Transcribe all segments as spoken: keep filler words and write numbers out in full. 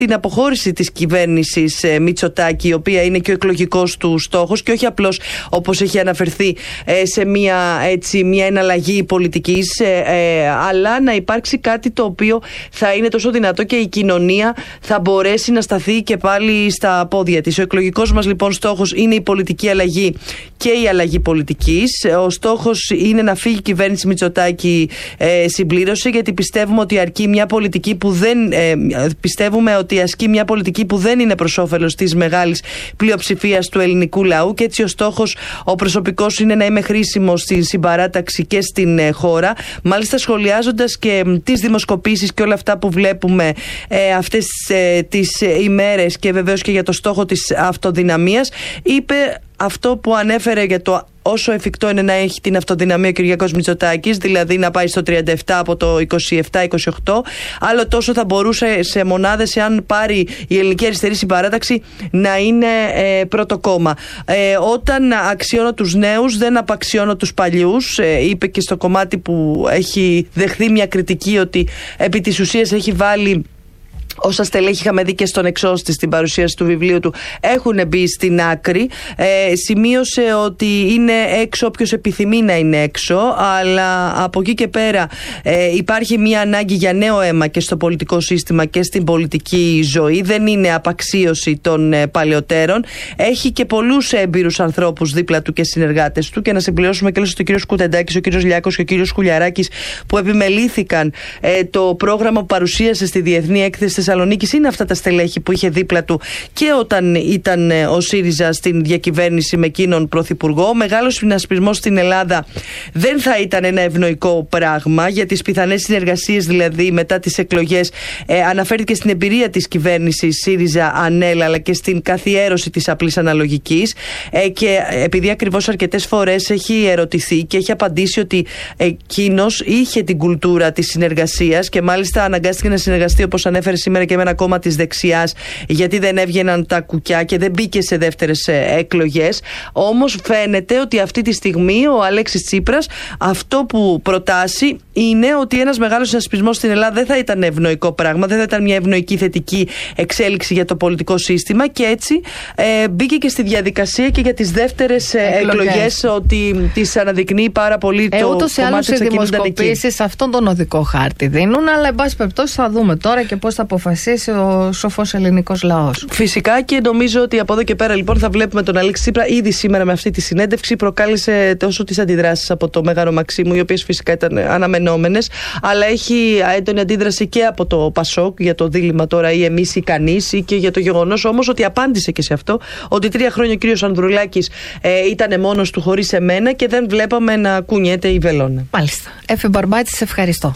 την αποχώρηση της κυβέρνησης ε, Μητσοτάκη, η οποία είναι και ο εκλογικός του στόχος και όχι απλώς όπως έχει αναφερθεί ε, σε μια, έτσι, μια εναλλαγή πολιτικής, ε, ε, αλλά να υπάρξει κάτι το οποίο θα είναι τόσο δυνατό και η κοινωνία θα μπορέσει να σταθεί και πάλι στα πόδια της. Ο εκλογικός μας λοιπόν στόχος είναι η πολιτική αλλαγή και η αλλαγή πολιτικής. Ο στόχος είναι να φύγει η κυβέρνηση Μητσοτάκη ε, συμπλήρωση, γιατί πιστεύουμε ότι αρκεί μια πολιτική που δεν ε, πιστεύουμε ότι ασκεί μια πολιτική που δεν είναι προς όφελος της μεγάλης πλειοψηφίας του ελληνικού λαού, και έτσι ο στόχος ο προσωπικός είναι να είμαι χρήσιμος στην συμπαράταξη και στην ε, χώρα. Μάλιστα, σχολιάζοντας και ε, τις δημοσκοπήσεις και όλα αυτά που βλέπουμε ε, αυτές ε, τις ε, ημέρες, και βεβαίως και για το στόχο της αυτοδυναμίας, είπε αυτό που ανέφερε για το όσο εφικτό είναι να έχει την αυτοδυναμία ο Κυριάκος Μητσοτάκης, δηλαδή να πάει στο τριάντα επτά από το είκοσι επτά είκοσι οκτώ, άλλο τόσο θα μπορούσε σε μονάδες, εάν πάρει η Ελληνική Αριστερή Συμπαράταξη, να είναι ε, πρώτο κόμμα. Ε, όταν αξιώνω τους νέους, δεν απαξιώνω τους παλιούς, ε, είπε και στο κομμάτι που έχει δεχθεί μια κριτική ότι επί της ουσίας έχει βάλει όσα στελέχη είχαμε δει και στον εξώστη στην παρουσίαση του βιβλίου του, έχουν μπει στην άκρη. Ε, σημείωσε ότι είναι έξω όποιος επιθυμεί να είναι έξω, αλλά από εκεί και πέρα ε, υπάρχει μια ανάγκη για νέο αίμα και στο πολιτικό σύστημα και στην πολιτική ζωή. Δεν είναι απαξίωση των ε, παλαιότερων. Έχει και πολλούς έμπειρους ανθρώπους δίπλα του και συνεργάτες του. Και να συμπληρώσουμε και όλους ο κύριος Κουτεντάκης, ο κύριος Λιάκος και ο κύριος Χουλιαράκης, που επιμελήθηκαν ε, το πρόγραμμα που παρουσίασε στη Διεθνή Έκθεση Θεσσαλονίκης. Είναι αυτά τα στελέχη που είχε δίπλα του και όταν ήταν ο ΣΥΡΙΖΑ στην διακυβέρνηση με εκείνον πρωθυπουργό. Ο μεγάλος συνασπισμός στην Ελλάδα δεν θα ήταν ένα ευνοϊκό πράγμα για τις πιθανές συνεργασίες, δηλαδή μετά τις εκλογές. Ε, αναφέρθηκε στην εμπειρία της κυβέρνησης ΣΥΡΙΖΑ-ΑΝΕΛ, αλλά και στην καθιέρωση της απλής αναλογικής. Ε, και επειδή ακριβώς αρκετές φορές έχει ερωτηθεί και έχει απαντήσει ότι εκείνος είχε την κουλτούρα της συνεργασίας και μάλιστα αναγκάστηκε να συνεργαστεί, όπως ανέφερε σήμερα, και με ένα κόμμα της δεξιάς, γιατί δεν έβγαιναν τα κουκιά και δεν μπήκε σε δεύτερες εκλογές. Όμως φαίνεται ότι αυτή τη στιγμή ο Αλέξης Τσίπρας αυτό που προτάσει είναι ότι ένας μεγάλος συνασπισμός στην Ελλάδα δεν θα ήταν ευνοϊκό πράγμα, δεν θα ήταν μια ευνοϊκή θετική εξέλιξη για το πολιτικό σύστημα, και έτσι ε, μπήκε και στη διαδικασία και για τις δεύτερες εκλογές, ότι τις αναδεικνύει πάρα πολύ ε, το ούτως ή άλλως οι δημοσκοπήσεις αυτόν τον οδικό χάρτη δίνουν, αλλά εν πάση περιπτώσει θα δούμε τώρα και πώς θα αποφασίσει ο σοφός ελληνικός λαός. Φυσικά, και νομίζω ότι από εδώ και πέρα λοιπόν θα βλέπουμε τον Αλέξη Τσίπρα. Ήδη σήμερα με αυτή τη συνέντευξη προκάλεσε τόσο τις αντιδράσεις από το Μέγαρο Μαξίμου, οι οποίες φυσικά ήταν αναμενόμενες, αλλά έχει έντονη αντίδραση και από το Πασόκ για το δίλημμα τώρα ή εμείς ή κανείς, ή και για το γεγονός όμως ότι απάντησε και σε αυτό, ότι τρία χρόνια ο κύριος Ανδρουλάκης ε, ήταν μόνος του χωρίς εμένα και δεν βλέπαμε να κουνιέται η βελόνα. Μάλιστα. Εφη Μπαρμπάτη, σε ευχαριστώ.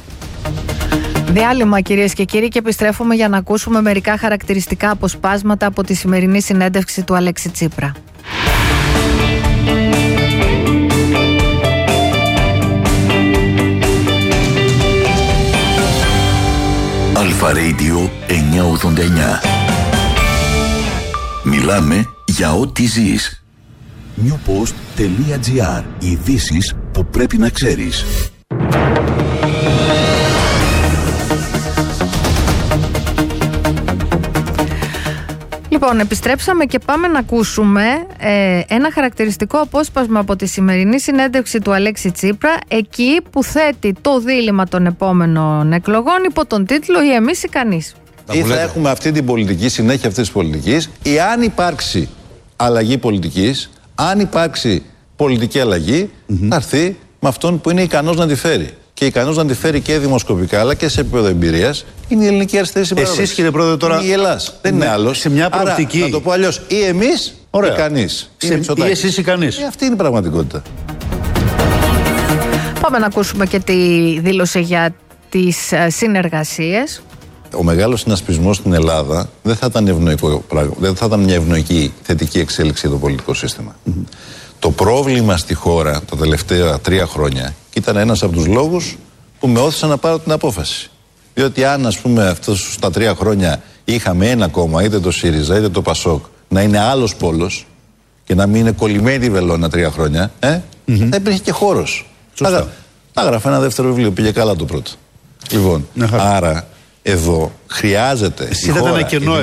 Διάλειμμα, κυρίες και κύριοι, και επιστρέφουμε για να ακούσουμε μερικά χαρακτηριστικά αποσπάσματα από τη σημερινή συνέντευξη του Αλέξη Τσίπρα. Αλφα Radio εννιακόσια ογδόντα εννιά. Μιλάμε για ό,τι ζεις. newpost.gr. Ειδήσεις που πρέπει να ξέρεις. Λοιπόν, επιστρέψαμε και πάμε να ακούσουμε ε, ένα χαρακτηριστικό απόσπασμα από τη σημερινή συνέντευξη του Αλέξη Τσίπρα, εκεί που θέτει το δίλημμα των επόμενων εκλογών υπό τον τίτλο «Ή εμείς ή κανείς». Ή θα έχουμε αυτή την πολιτική, συνέχεια αυτής της πολιτικής, ή αν υπάρξει αλλαγή πολιτικής, αν υπάρξει πολιτική αλλαγή, mm-hmm. θα έρθει με αυτόν που είναι ικανός να τη φέρει. Και ικανός να τη φέρει και δημοσκοπικά, αλλά και σε επίπεδο εμπειρίας, είναι η Ελληνική Αριστερή Συμπαράταξη. Εσείς, κύριε Πρόεδρε, τώρα. Είναι η Ελλάς. Δεν είναι άλλος. Σε μια προοπτική. Άρα, να το πω αλλιώς, ή εμείς ή κανείς. Σε... Ή εσείς ή κανείς. Ε, αυτή είναι η πραγματικότητα. Πάμε να ακούσουμε και τη δήλωση για τις συνεργασίες. Ο μεγάλος συνασπισμός στην Ελλάδα δεν θα ήταν, ευνοϊκό, δεν θα ήταν μια ευνοϊκή θετική εξέλιξη για το πολιτικό σύστημα. Mm-hmm. Το πρόβλημα στη χώρα τα τελευταία τρία χρόνια ήταν ένας από τους λόγους που με όθησαν να πάρω την απόφαση. Διότι αν, ας πούμε, αυτούς τα τρία χρόνια είχαμε ένα κόμμα, είτε το ΣΥΡΙΖΑ είτε το ΠΑΣΟΚ, να είναι άλλος πόλος και να μην είναι κολλημένη η βελόνα τρία χρόνια, ε, mm-hmm. θα υπήρχε και χώρος. Θα έγραφε ένα δεύτερο βιβλίο, πήγε καλά το πρώτο. Λοιπόν, άρα Εδώ χρειάζεται. Εσύ η είδατε χώρα, ένα κενό η